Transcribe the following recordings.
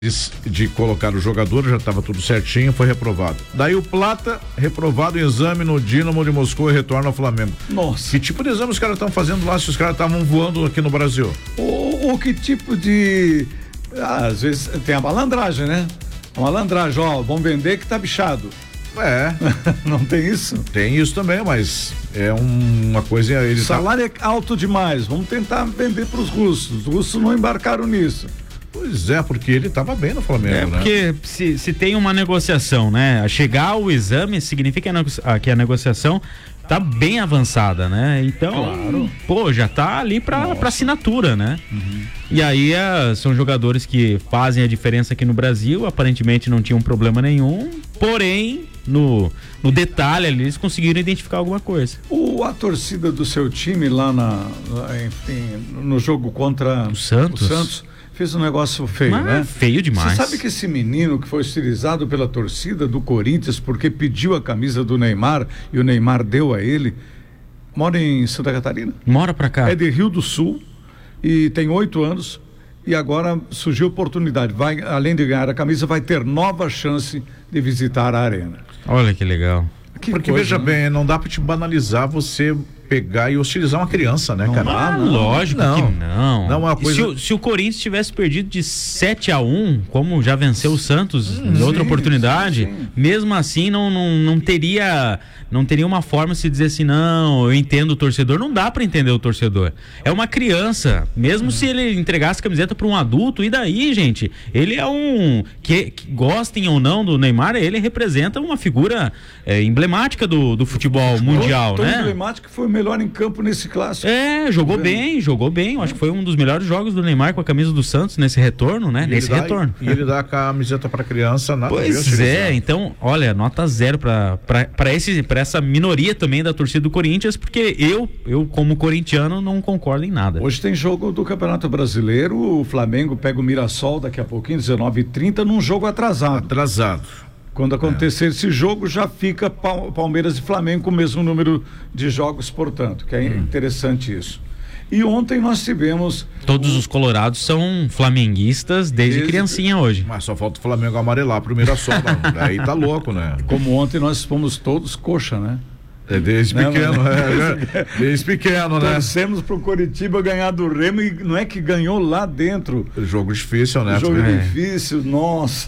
de colocar o jogador, já estava tudo certinho, foi reprovado. Daí o Plata, reprovado em exame no Dínamo de Moscou e retorna ao Flamengo. Nossa. Que tipo de exame os caras estão fazendo lá se os caras estavam voando aqui no Brasil? Ou que tipo de... às vezes tem a malandragem, né? A malandragem, vamos vender que tá bichado. Não tem isso? Tem isso também, mas é uma coisa... O salário é alto demais, vamos tentar vender para os russos. Os russos não embarcaram nisso. Pois é, porque ele estava bem no Flamengo, né? Porque se tem uma negociação, né? Chegar ao exame significa que a negociação tá bem avançada, né? Então, claro. Já tá ali pra assinatura, né? Uhum. E aí são jogadores que fazem a diferença aqui no Brasil, aparentemente não tinham problema nenhum, porém, no detalhe ali, eles conseguiram identificar alguma coisa. A torcida do seu time lá no jogo contra o Santos fez um negócio feio, né? Feio demais. Você sabe que esse menino que foi estilizado pela torcida do Corinthians porque pediu a camisa do Neymar e o Neymar deu a ele, mora em Santa Catarina? Mora pra cá. É de Rio do Sul e tem 8 anos e agora surgiu a oportunidade. Vai, além de ganhar a camisa, vai ter nova chance de visitar a arena. Olha que legal. Porque veja bem, não dá pra te banalizar você pegar e hostilizar uma criança, né, cara? Lógico que não. Não é uma coisa... Se o Corinthians tivesse perdido de 7-1, como já venceu o Santos em outra oportunidade, mesmo assim não teria uma forma de se dizer assim, não, eu entendo o torcedor. Não dá pra entender o torcedor. É uma criança, mesmo se ele entregasse a camiseta pra um adulto, e daí, gente? Ele é que gostem ou não do Neymar, ele representa uma figura emblemática do futebol mundial, né? Emblemático, que foi o melhor em campo nesse clássico. Jogou bem. Eu acho que foi um dos melhores jogos do Neymar com a camisa do Santos nesse retorno, né? E ele dá a camiseta pra criança, nada. Pois então, olha, nota 0 pra essa minoria também da torcida do Corinthians, porque eu como corintiano não concordo em nada. Hoje tem jogo do Campeonato Brasileiro, o Flamengo pega o Mirassol daqui a pouquinho, 19h30, num jogo atrasado. Quando acontecer esse jogo, já fica Palmeiras e Flamengo com o mesmo número de jogos, portanto, que é interessante isso. E ontem nós tivemos... Todos os colorados são flamenguistas desde criancinha hoje. Mas só falta o Flamengo amarelar pro Mirassol, aí tá louco, né? Como ontem nós fomos todos coxa, né? Desde pequeno, desde pequeno, né? Torcemos pro Coritiba ganhar do Remo e não é que ganhou lá dentro. Jogo difícil, né? Jogo difícil, nossa.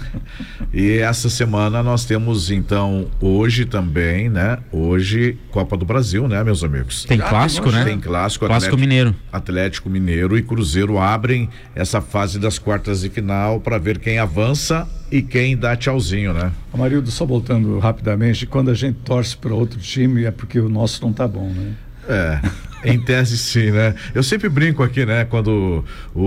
E essa semana nós temos então hoje também, né? Hoje Copa do Brasil, né, meus amigos? Tem clássico, né? Tem clássico. Clássico Mineiro. Atlético Mineiro e Cruzeiro abrem essa fase das quartas de final para ver quem avança e quem dá tchauzinho, né? Amarildo, só voltando rapidamente, quando a gente torce para outro time é porque o nosso não tá bom, né? Em tese sim, né? Eu sempre brinco aqui, né? Quando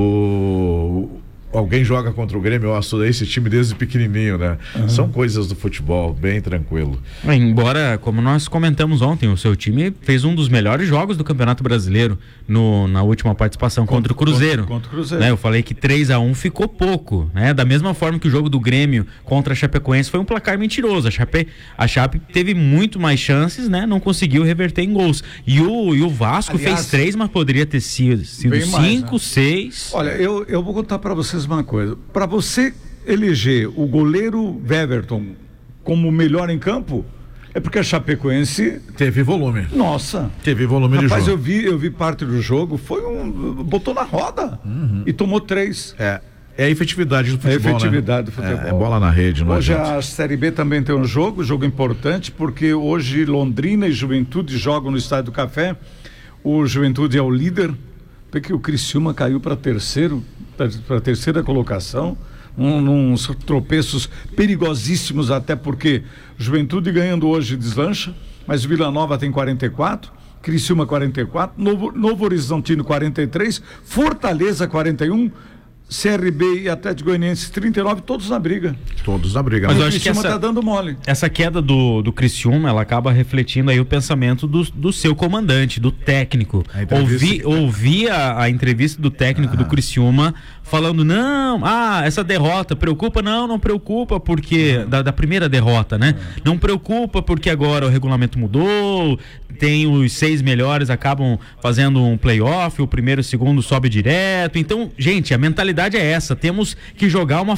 alguém joga contra o Grêmio, eu estudei esse time desde pequenininho, né? São coisas do futebol, bem tranquilo. Embora, como nós comentamos ontem, o seu time fez um dos melhores jogos do Campeonato Brasileiro na última participação contra o Cruzeiro. Contra o Cruzeiro. Né? Eu falei que 3-1 ficou pouco, né? Da mesma forma que o jogo do Grêmio contra a Chapecoense foi um placar mentiroso. A Chape teve muito mais chances, né? Não conseguiu reverter em gols. E o Vasco fez 3, mas poderia ter sido 5, 6. Olha, eu vou contar para vocês uma coisa. Para você eleger o goleiro Weverton como melhor em campo, é porque a Chapecoense teve volume. Nossa. Teve volume de jogo. Rapaz, eu vi parte do jogo, botou na roda e tomou 3. É a efetividade do futebol, do futebol. É bola na rede, não Hoje adianta. A Série B também tem um jogo importante, porque hoje Londrina e Juventude jogam no Estádio do Café. O Juventude é o líder, porque o Criciúma caiu para a terceira colocação, uns tropeços perigosíssimos, até porque Juventude ganhando hoje deslancha, mas Vila Nova tem 44, Criciúma 44, Novo Horizontino 43, Fortaleza 41, CRB e Atlético Goianiense 39, todos na briga. Mas eu acho que tá dando mole. Essa queda do Criciúma, ela acaba refletindo aí o pensamento do seu comandante, do técnico. Ouvi a entrevista do técnico do Criciúma falando, essa derrota preocupa? Não preocupa porque, da primeira derrota, né? Não preocupa porque agora o regulamento mudou, tem os 6 melhores acabam fazendo um playoff, o primeiro e o segundo sobe direto. Então, gente, a mentalidade é essa, temos que jogar uma